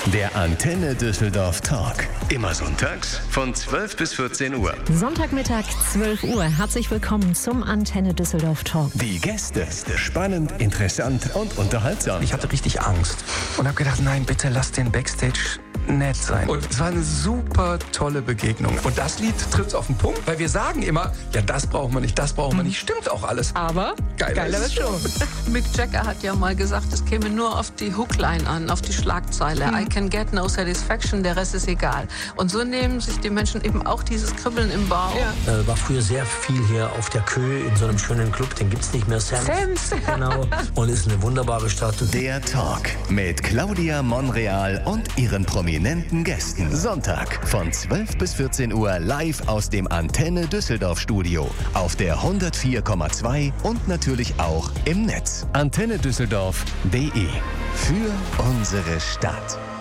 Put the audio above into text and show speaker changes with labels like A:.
A: Der Antenne Düsseldorf Talk. Immer sonntags von 12 bis 14 Uhr.
B: Sonntagmittag, 12 Uhr. Herzlich willkommen zum Antenne Düsseldorf Talk.
A: Die Gäste. Spannend, interessant und unterhaltsam.
C: Ich hatte richtig Angst und habe gedacht, nein, bitte lass den Backstage nett sein. Und es war eine super tolle Begegnung. Und das Lied trifft es auf den Punkt, weil wir sagen immer, ja, das brauchen wir nicht, das brauchen wir nicht. Stimmt auch alles.
B: Aber
C: geiler ist schon.
D: Mick Jagger hat ja mal gesagt, es käme nur auf die Hookline an, auf die Schlagzeile. I can get no satisfaction, der Rest ist egal. Und so nehmen sich die Menschen eben auch dieses Kribbeln im Bauch.
E: Ja. War früher sehr viel hier auf der Kö in so einem schönen Club, den gibt's nicht mehr. Sams. Genau. Und ist eine wunderbare Stadt.
A: Der Talk mit Claudia Monreal und ihren prominenten Gästen. Sonntag von 12 bis 14 Uhr live aus dem Antenne Düsseldorf Studio. Auf der 104,2 und natürlich auch im Netz. AntenneDüsseldorf.de. Für unsere Stadt.